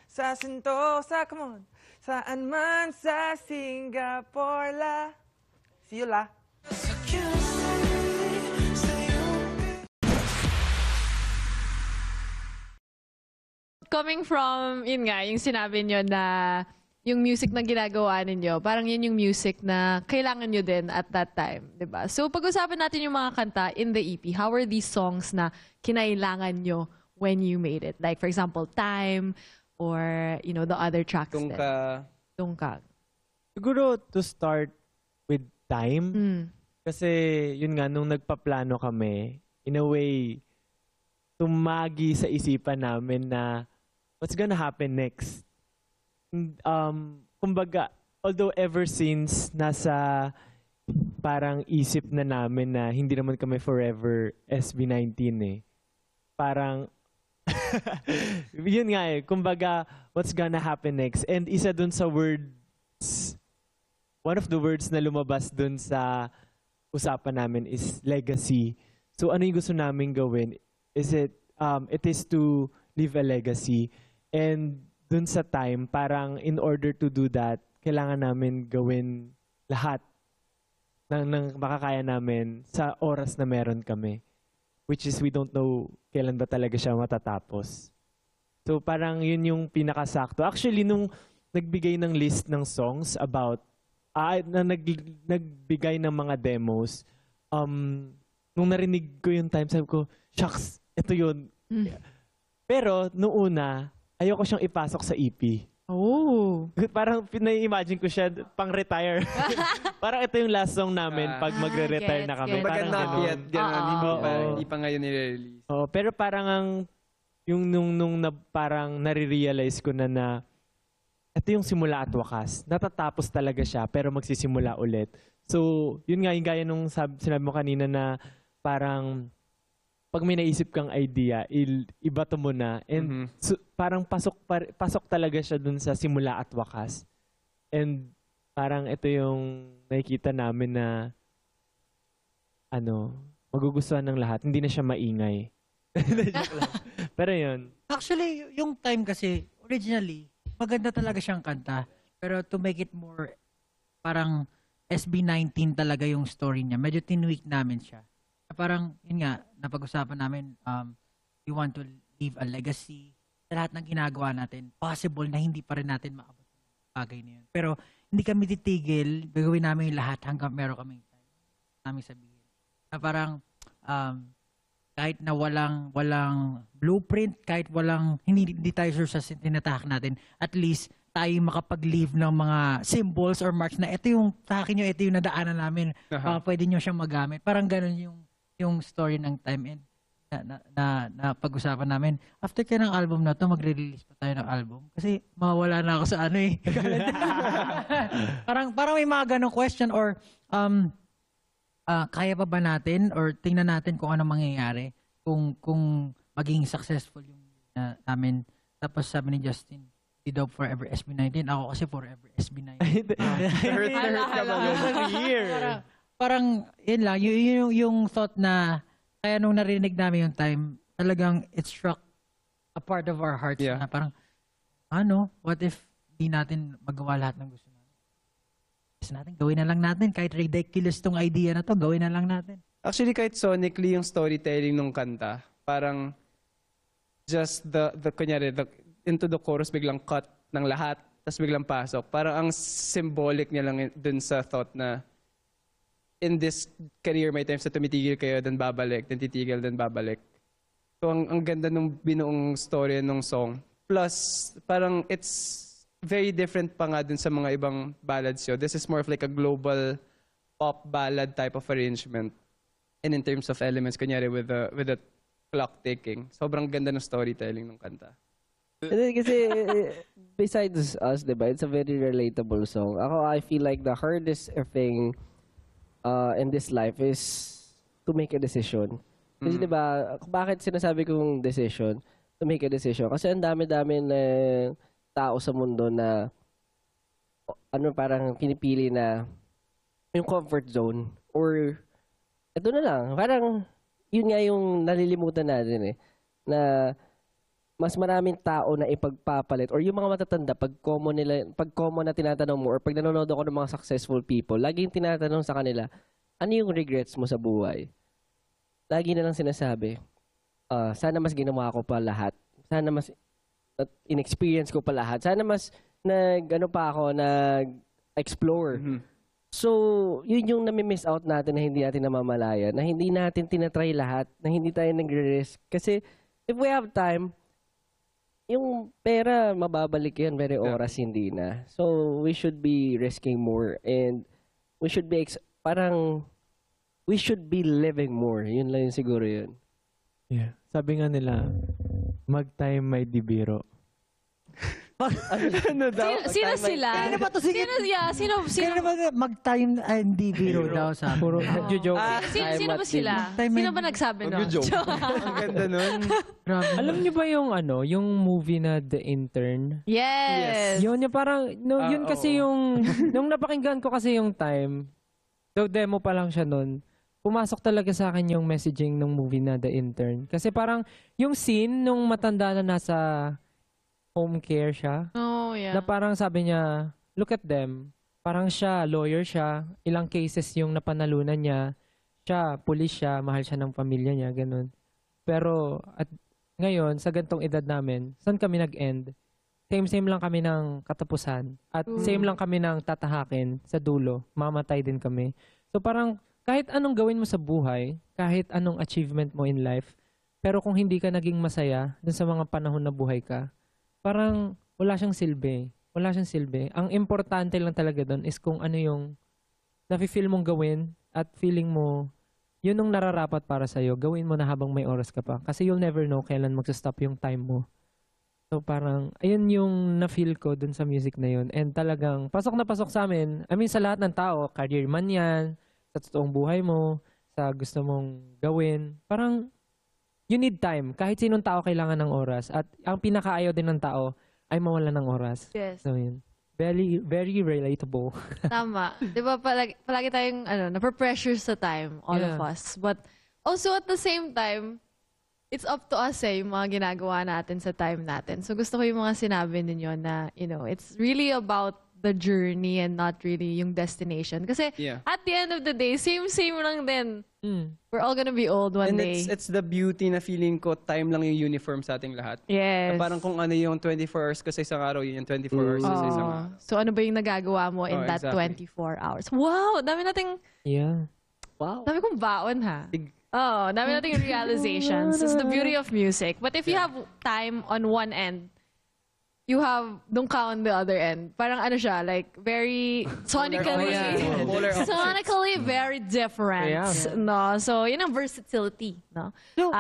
sa Sentosa, come on. Saan man sa Singapore la. See you la. Coming from, yun nga, yung sinabi nyo na yung music na ginagawa ninyo, parang yun yung music na kailangan nyo din at that time, di ba? So, pag-usapan natin yung mga kanta in the EP. How are these songs na kinailangan nyo when you made it? Like, for example, Time or, you know, the other tracks din. Tungka. Siguro to start with Time. Mm. Kasi yun nga, nung nagpaplano kami, in a way, tumagi sa isipan namin na what's gonna happen next. Kumbaga, although ever since nasa parang isip na namin na hindi naman kami forever SB19 eh. Parang, yun nga eh, kumbaga, what's gonna happen next. And isa dun sa words, one of the words na lumabas dun sa usapan namin is legacy. So ano yung gusto namin gawin? It is to leave a legacy. And dun sa Time, parang in order to do that, kailangan namin gawin lahat ng makakaya namin sa oras na meron kami. Which is we don't know kailan ba talaga siya matatapos. So parang yun yung pinakasakto. Actually, nung nagbigay ng list ng songs about, nagbigay ng mga demos, nung narinig ko yung Time, sabi ko, shucks, ito yun. Pero, noong una, ayoko siyang ipasok sa EP. Oh. Parang pinai-imagine ko siya pang-retire. Parang ito yung last song namin pag magre-retire na kami. Gets. Parang Not ganun. yet. Ganun, hindi pa ngayon nire-release. Oh, pero parang yung nung parang nare-realize ko na ito yung simula at wakas. Natatapos talaga siya pero magsisimula ulit. So, yun nga yung gaya nung sinabi mo kanina na parang pag may naisip kang idea, ibato mo na. And so, parang pasok talaga siya dun sa simula at wakas. And parang ito yung nakikita namin na magugustuhan ng lahat. Hindi na siya maingay. Pero yun. Actually, yung Time kasi, originally, maganda talaga siyang kanta. Pero to make it more, parang SB19 talaga yung story niya. Medyo tinweak namin siya. Parang, yun nga, napag-usapan namin, we want to leave a legacy. Sa lahat ng ginagawa natin, possible na hindi pa rin natin maabot ang bagay na yun. Pero, hindi kami titigil, gagawin namin yung lahat hanggang meron kaming time. Namin sabihin. Na parang, kahit na walang blueprint, kahit hindi tayo sure sa tinatahak natin, at least, tayo makapag-leave ng mga symbols or marks na ito yung, sa akin ito yung nadaanan namin, pwede nyo siyang magamit. Parang ganun yung story ng Time and na pag-usapan namin. After kaya ng album na to, magre-release pa tayo ng album. Kasi mawawala na ako sa parang may mga ganong question or kaya pa ba natin or tingnan natin kung ano mangyayari kung maging successful yung namin. Tapos sabi ni Justin, si Dope forever SB19. Ako kasi forever SB19. Hurt ka ba? Parang, yun lang, yung thought na, kaya nung narinig namin yung Time, talagang it struck a part of our hearts na parang, what if di natin magawa lahat ng gusto natin? Gawin na lang natin. Kahit ridiculous tong idea na to, gawin na lang natin. Actually, kahit sonically yung storytelling ng kanta, parang just kunyari, into the chorus, biglang cut ng lahat, tapos biglang pasok. Parang ang symbolic niya lang dun sa thought na in this career, may times na tumitigil kayo, then babalik, then titigil, then babalik. So, ang ganda nung binuong story nung song. Plus, parang it's very different pa nga dun sa mga ibang ballads yun. This is more of like a global pop ballad type of arrangement. And in terms of elements, kunyari with the clock ticking, sobrang ganda ng storytelling ng kanta. Kasi, besides us, diba, it's a very relatable song. I feel like the hardest thing in this life is to make a decision. Kasi diba, bakit sinasabi kong decision? To make a decision. Kasi ang dami-dami na tao sa mundo na parang pinipili na yung comfort zone or ito na lang, parang yun nga yung nalilimutan natin na mas maraming tao na ipagpapalit or yung mga matatanda pag common na tinatanong mo or pag nanonood ako ng mga successful people, laging tinatanong sa kanila, ano yung regrets mo sa buhay? Lagi na lang sinasabi, sana mas ginawa ko pa lahat. Sana mas in-experience ko pa lahat. Sana mas nag-explore. So, yun yung nami-miss out natin na hindi natin namamalaya, na hindi natin tinatry lahat, na hindi tayo nagre-risk. Kasi if we have time, yung pera, mababalik yan, pero oras hindi na. So, we should be risking more and we should be, we should be living more. Yun lang yun siguro yun. Yeah. Sabi nga nila, mag-time may di biro. Ano daw? Sino sila? Kaya na ba to? Sige. Sino Kaya ba mag-time hindi biro daw sa amin? Puro nagjo-joke. Sino ba sila? Sino ba nagsabi nun? Ang ganda nun. Grabe. Alam niyo ba yung movie na The Intern? Yes. Yun yung parang, yun kasi yung, nung napakinggan ko kasi yung time, so demo pa lang siya nun, pumasok talaga sa akin yung messaging ng movie na The Intern. Kasi parang, yung scene nung matanda na nasa home care siya, Oh, yeah. na parang sabi niya, look at them. Parang siya, lawyer siya, ilang cases yung napanalunan niya, siya, pulis siya, mahal siya ng pamilya niya, ganun. Pero, at ngayon, sa gantong edad namin, saan kami nag-end? Same-same lang kami ng katapusan. At same lang kami ng tatahakin sa dulo. Mamatay din kami. So parang, kahit anong gawin mo sa buhay, kahit anong achievement mo in life, pero kung hindi ka naging masaya dun sa mga panahon na buhay ka, parang wala siyang silbi. Wala siyang silbi. Ang importante lang talaga doon is kung ano yung nafe-feel mong gawin at feeling mo yun yung nararapat para sa'yo. Gawin mo na habang may oras ka pa. Kasi you'll never know kailan magsa-stop yung time mo. So parang, ayun yung na-feel ko dun sa music na yun. And talagang, pasok na pasok sa amin. I mean, sa lahat ng tao, career man yan, sa totoong buhay mo, sa gusto mong gawin. Parang, you need time. Kahit sinong tao kailangan ng oras. At ang pinakaayaw din ng tao ay mawala ng oras. Yes. So yun. Very, very relatable. Tama. Di ba palagi tayong nape-pressure sa time, all of Yeah. us. But also at the same time, it's up to us yung mga ginagawa natin sa time natin. So gusto ko yung mga sinabi ninyo na, it's really about the journey and not really yung destination. Kasi Yeah. at the end of the day, same lang din. Mm. We're all gonna be old one And day. it's the beauty na feeling ko, time lang yung uniform sa ating lahat. Yes. Na parang kung ano yung 24 hours ko sa isang araw, yun yung 24 hours ko sa isang Oo. araw. So ano ba yung nagagawa mo in Oh, that exactly. 24 hours? Wow! Dami nating, Yeah. Wow. dami kong baon ha. Big- Oh, dami nating realizations. It's the beauty of music. But if you have time on one end, you have doon ka on the other end. Parang ano siya, like very sonically, Polar opposites. sonically very different. Yeah. No, so yun ang versatility, no. No.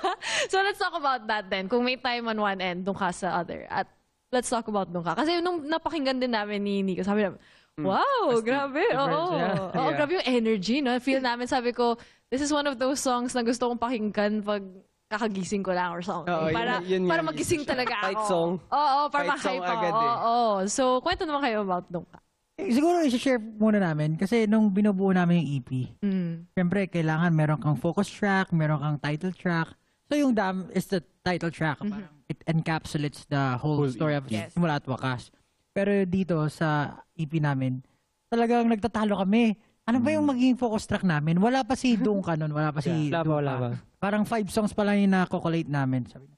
So let's talk about that then. Kung may time on one end, doon ka sa other. At let's talk about doon ka. Kasi nung napakinggan din namin ni Nico, sabi namin, wow, grabe. Oo, Yeah. oo, Yeah. grabe yung energy, no. Feel namin, sabi ko, this is one of those songs na gusto kong pakinggan pag kakagising ko lang or something. Oo, yun para nga. magising talaga ako. Fight song. Oo, para Fight song ma-hype agad ako. eh. Oo. So, kwento naman kayo about doon ka. Siguro i-share muna namin kasi nung binubuo namin yung EP, syempre kailangan meron kang focus track, meron kang title track. So yung Dam is the title track. Parang it encapsulates the whole story of simula at wakas. Pero dito sa EP namin, talagang nagtatalo kami. Ano ba yung magiging focus track namin? Wala pa si Duncan nun, wala pa si Wala pa. Parang 5 songs pa lang yung na-collate namin. Sabi na,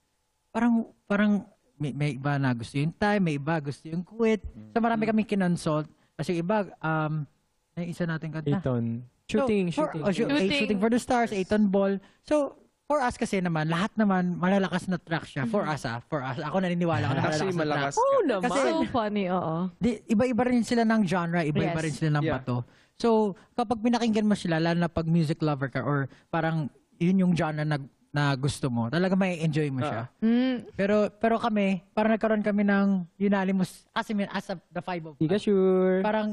parang may iba na gusto yung time, may iba gusto yung quit. So marami kami kinonsult. Kasi iba, yung isa natin kanta. Eton. Shooting. Shooting for the Stars, Eighton Ball. So, for us kasi naman, lahat naman malalakas na track siya. For us. Ako naniniwala ako na Actually, malalakas na track. malakas. Oh, naman. Kasi So funny, oo. Iba-iba rin sila ng genre, iba-iba Yes. rin sila ng Yeah. bato. So, kapag pinakinggan mo sila, lalo na pag music lover ka or parang yun yung genre na gusto mo, talaga may enjoy mo siya. Pero kami, parang nagkaroon kami ng unanimous, as the five of Di ka us. sure. Parang,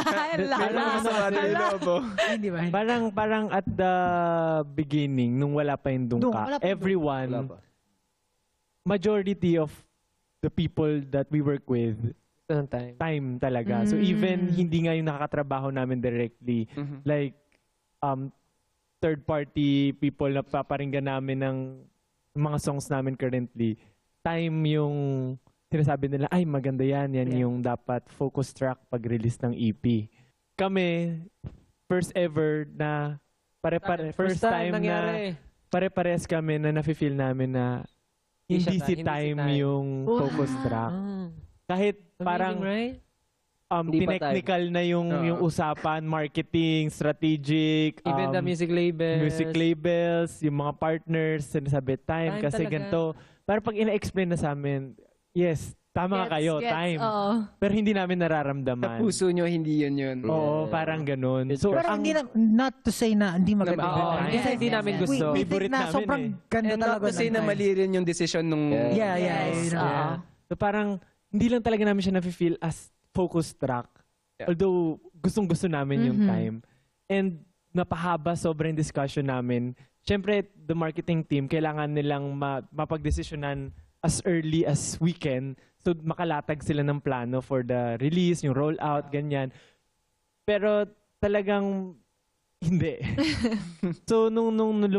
hindi ba? Parang at the beginning, nung wala pa yung Wala Dungka, pa yung Dungka. everyone, Wala pa. majority of the people that we work with, time talaga. So even hindi nga yung nakakatrabaho namin directly, like third party people na paparinggan namin ng mga songs namin currently, time yung sinasabi nila, ay maganda yan yung dapat focus track pag-release ng EP. Kami, first ever na first time na nangyari. pare-pares kami na nafe-feel namin na hindi si Time yung focus track. Kahit parang right? Hindi pa tinechnical na yung usapan, marketing, strategic, Even the music labels. yung mga partners, sinasabi time kasi talaga. ganito. Pero pag ina-explain na sa amin, yes, tama nga kayo, time. Oo. Pero hindi namin Sa nararamdaman. puso nyo, hindi yun. Oo, parang ganun. So, Pero hindi na, not to say na hindi maganda. Oo, hindi namin gusto. We Favorite think na namin sobrang ganda And not talaga. to say ng na time. mali rin yung decision nung... Yeah. Yeah. So parang hindi lang talaga namin siya nafe-feel as focus track. Yeah. Although gustong-gusto namin yung time. And napahaba sobrang discussion namin. Siyempre, the marketing team, kailangan nilang mapagdesisyonan as early as we can. So makalatag sila ng plano for the release, yung rollout, ganyan. Pero talagang hindi. So nung